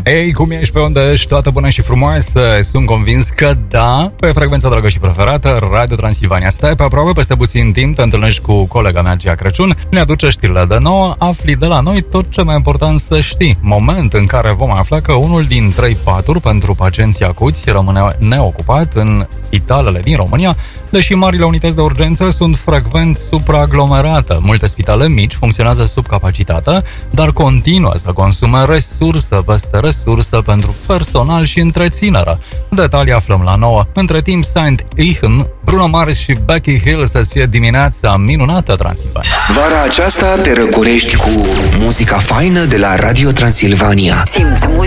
Ei, cum ești, pe unde ești? Toată bună și frumoasă? Sunt convins că da. Pe frecvența dragă și preferată, Radio Transilvania. Stai pe aproape, peste puțin timp te întâlnești cu colega mea, Gia Crăciun. Ne aduce știrile de nouă, afli de la noi tot ce mai important să știi. Moment în care vom afla că unul din 3 paturi pentru pacienții acuți rămâne neocupat în spitalele din România, deși marile unități de urgență sunt frecvent supraaglomerate. Multe spitale mici funcționează sub capacitate, dar continuă să consume resursă peste resursă pentru personal și întreținere. Detalii aflăm la 9. Între timp, Saint Ethan, Bruno Mars și Becky Hill să-ți fie dimineața minunată, Transilvania. Vara aceasta te răcorești cu muzica faină de la Radio Transilvania. Simți